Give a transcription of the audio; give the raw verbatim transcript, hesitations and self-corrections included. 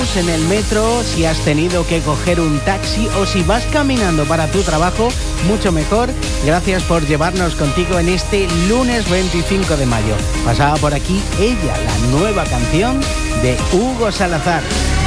bus, en el metro, si has tenido que coger un taxi o si vas caminando para tu trabajo, mucho mejor. Gracias por llevarnos contigo en este lunes veinticinco de mayo. Pasaba por aquí Ella, la nueva canción de Hugo Salazar.